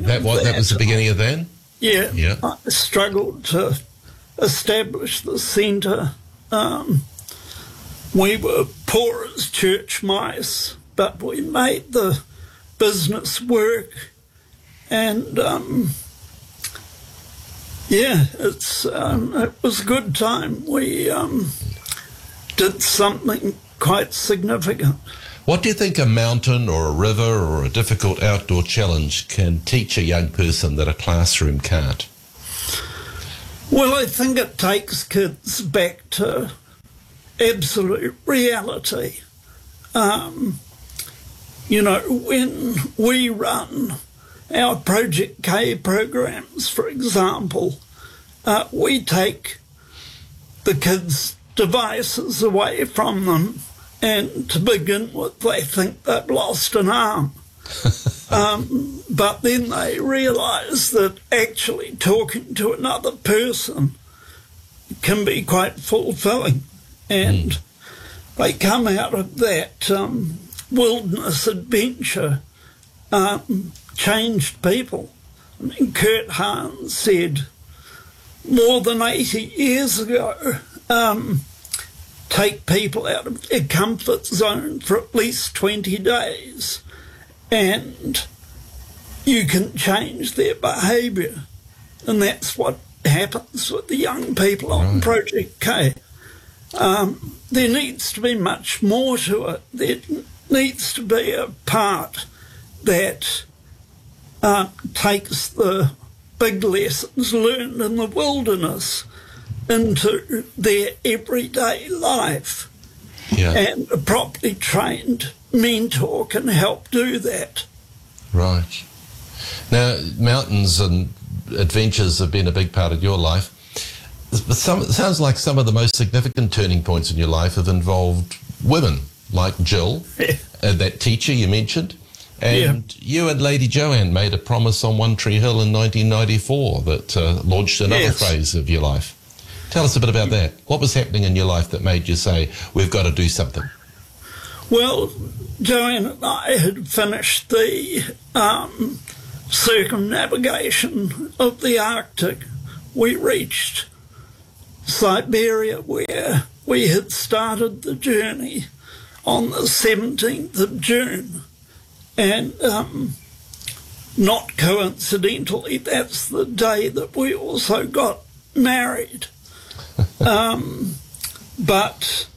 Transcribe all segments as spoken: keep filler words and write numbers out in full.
that what that, that was the beginning of then? Yeah, yeah. I struggled to establish the centre. Um, we were poor as church mice, but we made the business work, and um, yeah, it's um, it was a good time. We um, did something quite significant. What do you think a mountain or a river or a difficult outdoor challenge can teach a young person that a classroom can't? Well, I think it takes kids back to absolute reality. Um, you know, when we run our Project K programs, for example, uh, we take the kids' devices away from them, and to begin with, they think they've lost an arm. um, but then they realise that actually talking to another person can be quite fulfilling. And mm. they come out of that um, wilderness adventure um, changed people. I mean, Kurt Hahn said more than eighty years ago, um, take people out of their comfort zone for at least twenty days and you can change their behaviour. And that's what happens with the young people on right. Project K. Um, there needs to be much more to it. There needs to be a part that uh, takes the big lessons learned in the wilderness into their everyday life. Yeah. And a properly trained mentor can help do that. Right. Now, mountains and adventures have been a big part of your life. Some, it sounds like some of the most significant turning points in your life have involved women, like Jill, yeah. uh, that teacher you mentioned. And yeah. you and Lady Joanne made a promise on One Tree Hill in nineteen ninety-four that uh, launched another yes. phase of your life. Tell us a bit about that. What was happening in your life that made you say, we've got to do something? Well, Joanne and I had finished the um, circumnavigation of the Arctic. We reached Siberia, where we had started the journey on the seventeenth of June. And um, not coincidentally, that's the day that we also got married. um, but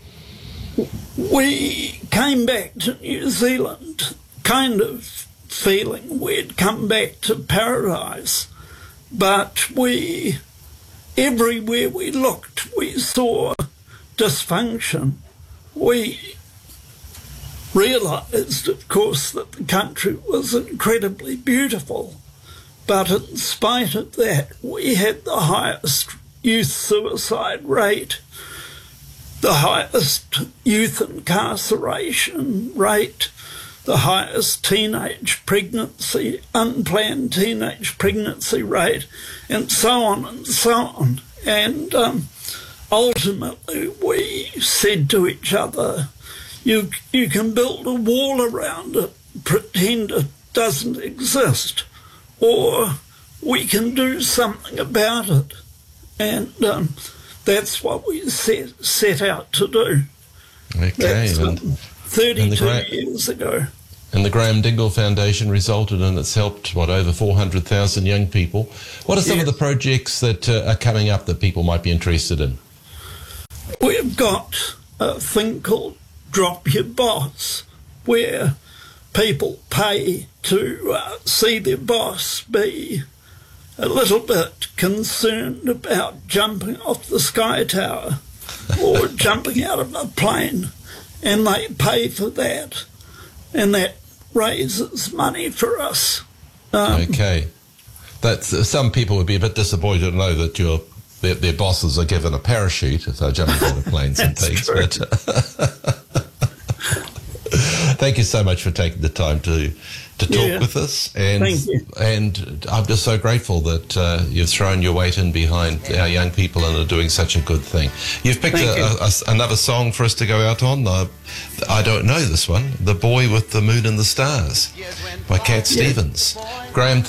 we came back to New Zealand kind of feeling we'd come back to paradise, but we, everywhere we looked, we saw dysfunction. We realised, of course, that the country was incredibly beautiful, but in spite of that, we had the highest youth suicide rate, the highest youth incarceration rate, the highest teenage pregnancy, unplanned teenage pregnancy rate, and so on and so on. And um, ultimately we said to each other, you, you can build a wall around it, pretend it doesn't exist, or we can do something about it. And um, that's what we set, set out to do. Okay. That's, um, and, thirty-two and Gra- years ago. And the Graham Dingle Foundation resulted in, it's helped, what, over four hundred thousand young people. What are some yes. of the projects that uh, are coming up that people might be interested in? We've got a thing called Drop Your Boss, where people pay to uh, see their boss be a little bit concerned about jumping off the Sky Tower or jumping out of a plane, and they pay for that, and that raises money for us. Um, okay. That's, uh, some people would be a bit disappointed to know that your their, their bosses are given a parachute if they're jumping out of planes and things. True. But thank you so much for taking the time to to talk yeah. with us, and Thank you. and I'm just so grateful that uh, you've thrown your weight in behind our young people and are doing such a good thing. You've picked a, you. a, a, another song for us to go out on. Uh, I don't know this one, "The Boy with the Moon and the Stars" by Cat Stevens. Graham.